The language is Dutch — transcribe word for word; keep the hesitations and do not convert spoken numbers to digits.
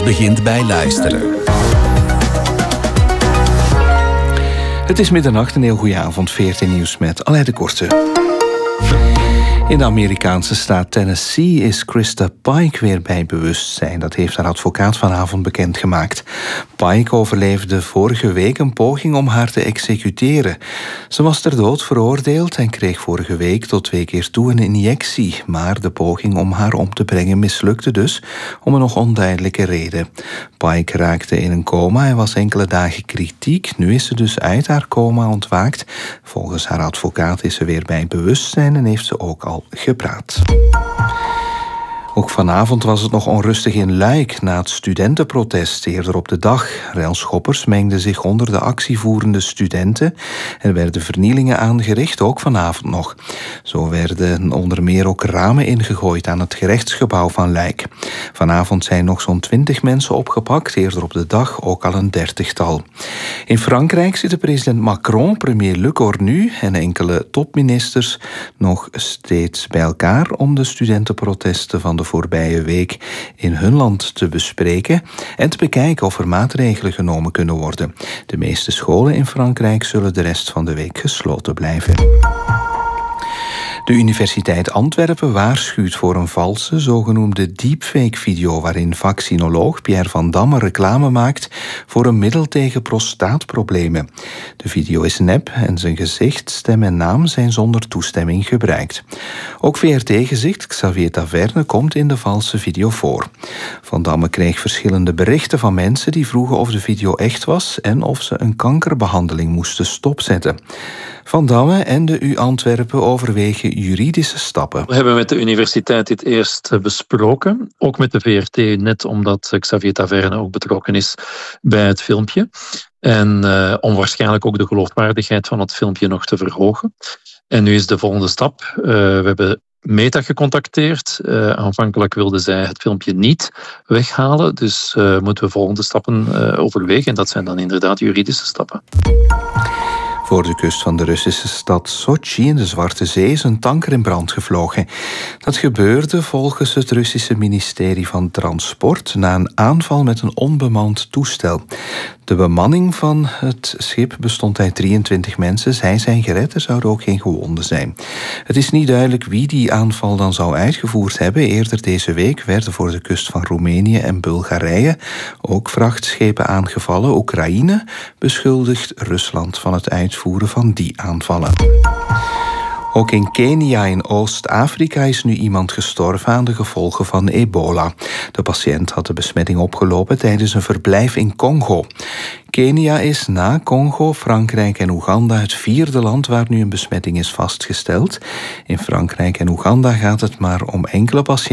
Alles begint bij luisteren. Het is middernacht, een heel goede avond. V R T Nieuws met Aleid de Korte. In de Amerikaanse staat Tennessee is Krista Pike weer bij bewustzijn. Dat heeft haar advocaat vanavond bekendgemaakt. Pike overleefde vorige week een poging om haar te executeren. Ze was ter dood veroordeeld en kreeg vorige week tot twee keer toe een injectie. Maar de poging om haar om te brengen mislukte dus, om een nog onduidelijke reden. Pike raakte in een coma en was enkele dagen kritiek. Nu is ze dus uit haar coma ontwaakt. Volgens haar advocaat is ze weer bij bewustzijn en heeft ze ook al gepraat. Ook vanavond was het nog onrustig in Luik na het studentenprotest eerder op de dag. Railschoppers mengden zich onder de actievoerende studenten. Er werden vernielingen aangericht, ook vanavond nog. Zo werden onder meer ook ramen ingegooid aan het gerechtsgebouw van Luik. Vanavond zijn nog zo'n twintig mensen opgepakt, eerder op de dag ook al een dertigtal. In Frankrijk zitten president Macron, premier Le Cornu en enkele topministers nog steeds bij elkaar om de studentenprotesten van de voorbije week in hun land te bespreken en te bekijken of er maatregelen genomen kunnen worden. De meeste scholen in Frankrijk zullen de rest van de week gesloten blijven. De Universiteit Antwerpen waarschuwt voor een valse, zogenoemde deepfake-video waarin vaccinoloog Pierre van Damme reclame maakt voor een middel tegen prostaatproblemen. De video is nep en zijn gezicht, stem en naam zijn zonder toestemming gebruikt. Ook V R T-gezicht Xavier Taverne komt in de valse video voor. Van Damme kreeg verschillende berichten van mensen die vroegen of de video echt was en of ze een kankerbehandeling moesten stopzetten. Van Damme en de U Antwerpen overwegen juridische stappen. We hebben met de universiteit dit eerst besproken, ook met de V R T, net omdat Xavier Taverne ook betrokken is bij het filmpje. En uh, om waarschijnlijk ook de geloofwaardigheid van het filmpje nog te verhogen. En nu is de volgende stap. Uh, we hebben Meta gecontacteerd. Uh, aanvankelijk wilden zij het filmpje niet weghalen. Dus uh, moeten we volgende stappen uh, overwegen. En dat zijn dan inderdaad juridische stappen. Voor de kust van de Russische stad Sochi in de Zwarte Zee is een tanker in brand gevlogen. Dat gebeurde volgens het Russische ministerie van Transport na een aanval met een onbemand toestel. De bemanning van het schip bestond uit drieëntwintig mensen. Zij zijn gered, er zouden ook geen gewonden zijn. Het is niet duidelijk wie die aanval dan zou uitgevoerd hebben. Eerder deze week werden voor de kust van Roemenië en Bulgarije ook vrachtschepen aangevallen. Oekraïne beschuldigt Rusland van het uitvoeren van die aanvallen. Ook in Kenia in Oost-Afrika is nu iemand gestorven aan de gevolgen van ebola. De patiënt had de besmetting opgelopen tijdens een verblijf in Congo. Kenia is na Congo, Frankrijk en Oeganda het vierde land waar nu een besmetting is vastgesteld. In Frankrijk en Oeganda gaat het maar om enkele patiënten